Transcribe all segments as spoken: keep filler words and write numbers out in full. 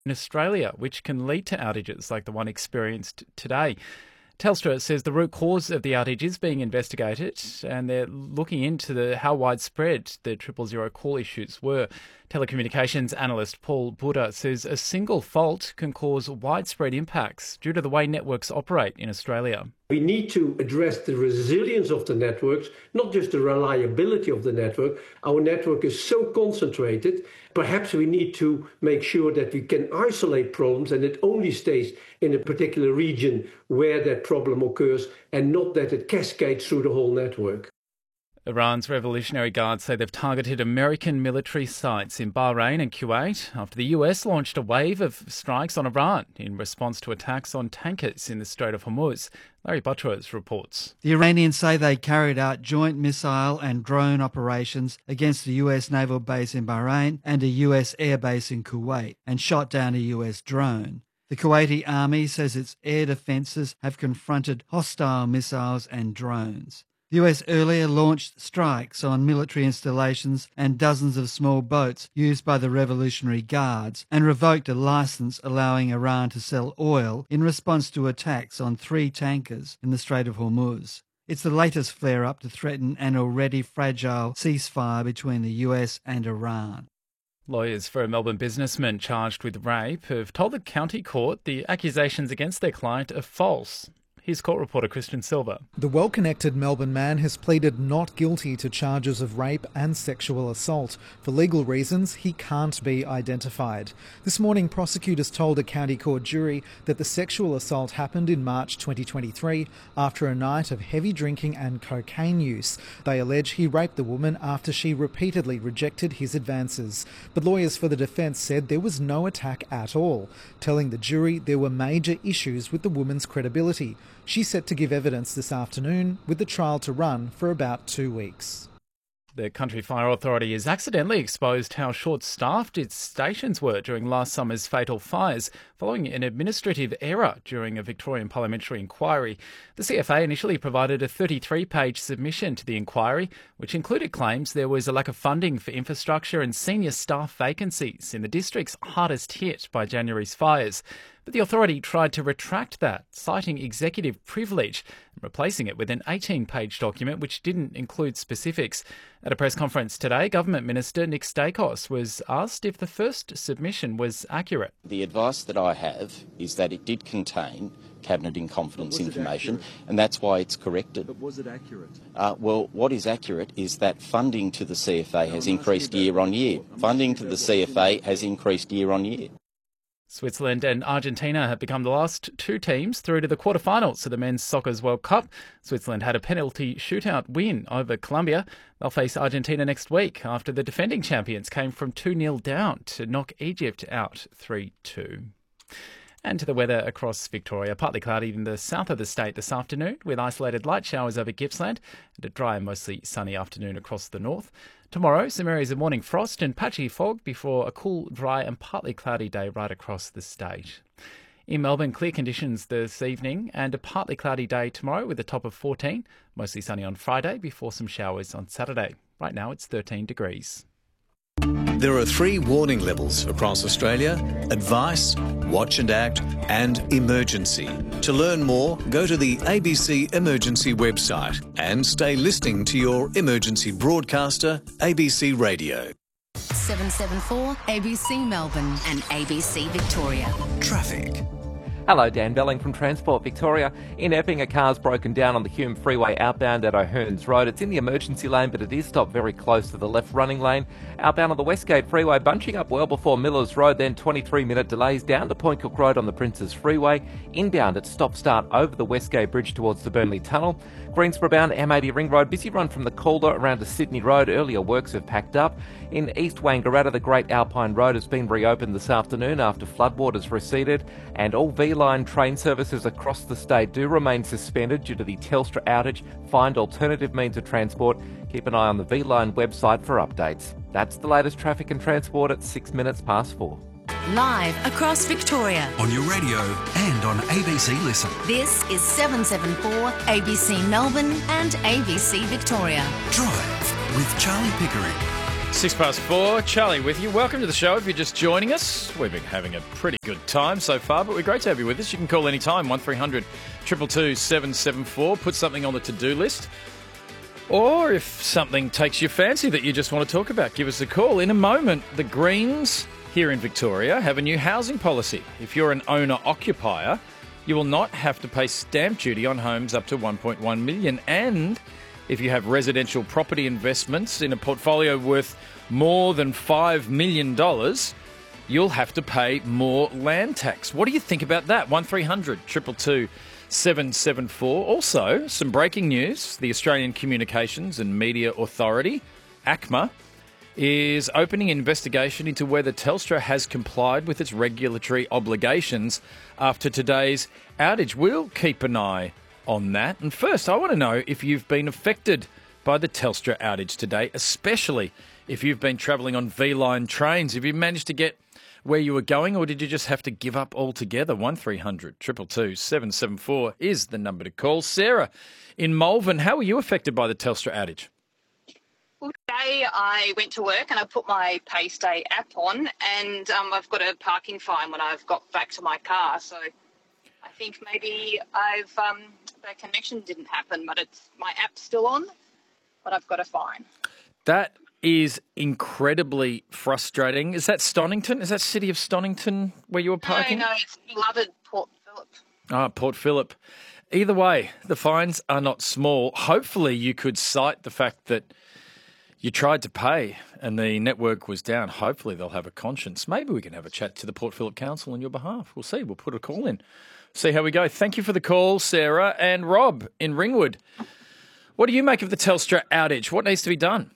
in Australia, which can lead to outages like the one experienced today. Telstra says the root cause of the outage is being investigated and they're looking into the, how widespread the triple zero call issues were. Telecommunications analyst Paul Buddha says a single fault can cause widespread impacts due to the way networks operate in Australia. We need to address the resilience of the networks, not just the reliability of the network. Our network is so concentrated. Perhaps we need to make sure that we can isolate problems and it only stays in a particular region where that problem occurs and not that it cascades through the whole network. Iran's Revolutionary Guard say they've targeted American military sites in Bahrain and Kuwait after the U S launched a wave of strikes on Iran in response to attacks on tankers in the Strait of Hormuz. Larry Buttrose reports. The Iranians say they carried out joint missile and drone operations against a U S naval base in Bahrain and a U S air base in Kuwait and shot down a U S drone. The Kuwaiti army says its air defences have confronted hostile missiles and drones. The U S earlier launched strikes on military installations and dozens of small boats used by the Revolutionary Guards and revoked a licence allowing Iran to sell oil in response to attacks on three tankers in the Strait of Hormuz. It's the latest flare-up to threaten an already fragile ceasefire between the U S and Iran. Lawyers for a Melbourne businessman charged with rape have told the county court the accusations against their client are false. Here's court reporter Christian Silver. The well-connected Melbourne man has pleaded not guilty to charges of rape and sexual assault. For legal reasons, he can't be identified. This morning, prosecutors told a county court jury that the sexual assault happened in March twenty twenty-three after a night of heavy drinking and cocaine use. They allege he raped the woman after she repeatedly rejected his advances. But lawyers for the defence said there was no attack at all, telling the jury there were major issues with the woman's credibility. She's set to give evidence this afternoon, with the trial to run for about two weeks. The Country Fire Authority has accidentally exposed how short-staffed its stations were during last summer's fatal fires, following an administrative error during a Victorian parliamentary inquiry. The C F A initially provided a thirty-three page submission to the inquiry, which included claims there was a lack of funding for infrastructure and senior staff vacancies in the districts hardest hit by January's fires. But the authority tried to retract that, citing executive privilege, and replacing it with an eighteen page document which didn't include specifics. At a press conference today, Government Minister Nick Stakos was asked if the first submission was accurate. The advice that I have is that it did contain Cabinet in confidence information, and that's why it's corrected. But was it accurate? Uh, well, what is accurate is that funding to the C F A has increased year on year. Funding to the C F A has increased year on year. Switzerland and Argentina have become the last two teams through to the quarterfinals of the Men's Soccer's World Cup. Switzerland had a penalty shootout win over Colombia. They'll face Argentina next week after the defending champions came from two nil down to knock Egypt out three two. And to the weather across Victoria. Partly cloudy in the south of the state this afternoon with isolated light showers over Gippsland and a dry and mostly sunny afternoon across the north. Tomorrow, some areas of morning frost and patchy fog before a cool, dry and partly cloudy day right across the state. In Melbourne, clear conditions this evening and a partly cloudy day tomorrow with a top of fourteen. Mostly sunny on Friday before some showers on Saturday. Right now it's thirteen degrees. There are three warning levels across Australia: advice, watch and act, and emergency. To learn more, go to the A B C Emergency website and stay listening to your emergency broadcaster, A B C Radio. seven seven four A B C Melbourne and A B C Victoria. Traffic. Hello, Dan Belling from Transport Victoria. In Epping, a car's broken down on the Hume Freeway outbound at O'Hearns Road. It's in the emergency lane, but it is stopped very close to the left running lane. Outbound on the Westgate Freeway, bunching up well before Millers Road, then twenty-three minute delays down to Point Cook Road on the Princes Freeway. Inbound at stop-start over the Westgate Bridge towards the Burnley Tunnel. Greensboro bound M eighty Ring Road, busy run from the Calder around to Sydney Road. Earlier works have packed up. In East Wangaratta, the Great Alpine Road has been reopened this afternoon after floodwaters receded, and all V-Line train services across the state do remain suspended due to the Telstra outage. Find alternative means of transport. Keep an eye on the V-Line website for updates. That's the latest traffic and transport at six minutes past four. Live across Victoria. On your radio and on A B C Listen. This is seven seven four A B C Melbourne and A B C Victoria. Drive with Charlie Pickering. Six past four, Charlie with you. Welcome to the show if you're just joining us. We've been having a pretty good time so far, but we're great to have you with us. You can call anytime, one three hundred two two two seven seven four. Put something on the to-do list. Or if something takes your fancy that you just want to talk about, give us a call. In a moment, the Greens here in Victoria have a new housing policy. If you're an owner-occupier, you will not have to pay stamp duty on homes up to one point one million dollars. And if you have residential property investments in a portfolio worth more than five million dollars, you'll have to pay more land tax. What do you think about that? one three hundred two two two seven seven four. Also, some breaking news. The Australian Communications and Media Authority, A C M A, is opening an investigation into whether Telstra has complied with its regulatory obligations after today's outage. We'll keep an eye on that. And first, I want to know if you've been affected by the Telstra outage today, especially if you've been travelling on V-Line trains. Have you managed to get where you were going, or did you just have to give up altogether? one three hundred two two two seven seven four is the number to call. Sarah in Malvern, how were you affected by the Telstra outage? Well, today I went to work and I put my PayStay app on, and um, I've got a parking fine when I've got back to my car. So I think maybe I've um, the connection didn't happen, but it's my app's still on, but I've got a fine. That is incredibly frustrating. Is that Stonington? Is that City of Stonington where you were parking? No, no, it's beloved Port Phillip. Ah, Port Phillip. Either way, the fines are not small. Hopefully you could cite the fact that you tried to pay and the network was down. Hopefully they'll have a conscience. Maybe we can have a chat to the Port Phillip Council on your behalf. We'll see. We'll put a call in. See how we go. Thank you for the call, Sarah. And Rob in Ringwood. What do you make of the Telstra outage? What needs to be done?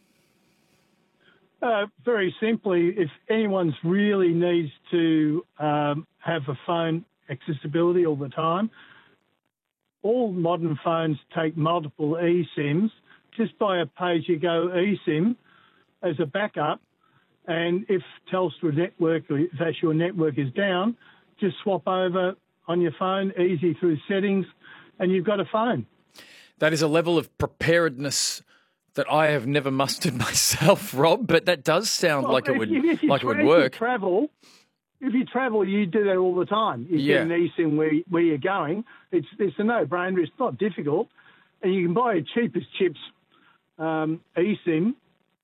Uh, very simply, if anyone really needs to um, have a phone accessibility all the time, all modern phones take multiple eSIMs. Just buy a pay-as-you-go eSIM as a backup, and if Telstra network, or if that's your network is down, just swap over on your phone, easy through settings, and you've got a phone. That is a level of preparedness that I have never mustered myself, Rob, but that does sound well, like it would if, if like tra- it would work. If you travel, if you travel, you do that all the time. You yeah. get an eSIM where, where you're going. It's it's a no-brainer. It's not difficult, and you can buy a cheapest chips um, eSIM,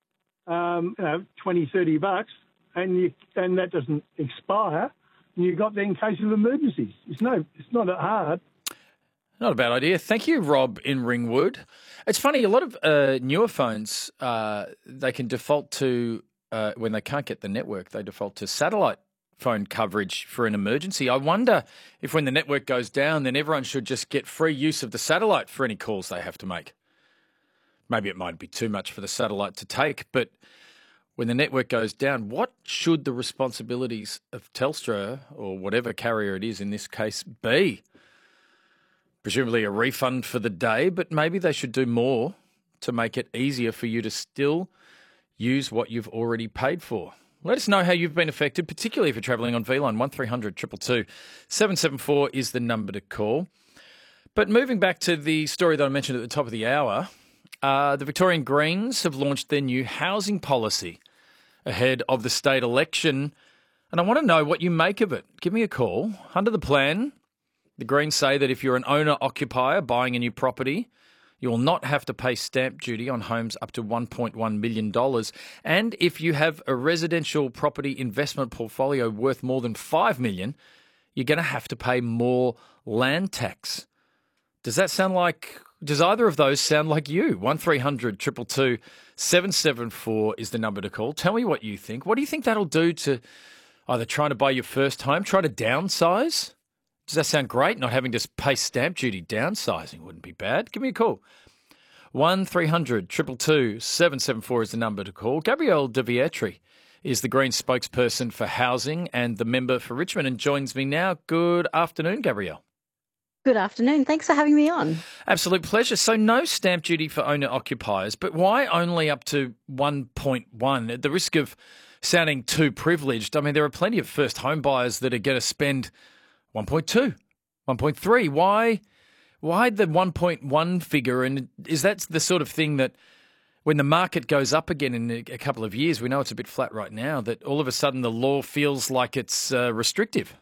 um, you know, twenty, thirty bucks, and you and that doesn't expire. And you've got that in case of emergencies. It's no, it's not hard. Not a bad idea. Thank you, Rob in Ringwood. It's funny, a lot of uh, newer phones, uh, they can default to, uh, when they can't get the network, they default to satellite phone coverage for an emergency. I wonder if when the network goes down, then everyone should just get free use of the satellite for any calls they have to make. Maybe it might be too much for the satellite to take, but when the network goes down, what should the responsibilities of Telstra, or whatever carrier it is in this case, be? Presumably a refund for the day, but maybe they should do more to make it easier for you to still use what you've already paid for. Let us know how you've been affected, particularly if you're travelling on V-Line. one three hundred two two two seven seven four is the number to call. But moving back to the story that I mentioned at the top of the hour, uh, the Victorian Greens have launched their new housing policy ahead of the state election, and I want to know what you make of it. Give me a call. Under the plan, the Greens say that if you're an owner-occupier buying a new property, you will not have to pay stamp duty on homes up to one point one million dollars. And if you have a residential property investment portfolio worth more than five million dollars, you're going to have to pay more land tax. Does that sound like, does either of those sound like you? one three hundred two two two seven seven four is the number to call. Tell me what you think. What do you think that'll do to either trying to buy your first home, try to downsize? Does that sound great? Not having to pay stamp duty, downsizing wouldn't be bad. Give me a call. one three hundred two two two seven seven four is the number to call. Gabrielle De Vietri is the Green spokesperson for housing and the member for Richmond and joins me now. Good afternoon, Gabrielle. Good afternoon. Thanks for having me on. Absolute pleasure. So no stamp duty for owner-occupiers, but why only up to one point one? At the risk of sounding too privileged, I mean, there are plenty of first home buyers that are going to spend one point two, one point three. Why, why the one point one figure? And is that the sort of thing that when the market goes up again in a couple of years, we know it's a bit flat right now, that all of a sudden the law feels like it's uh, restrictive?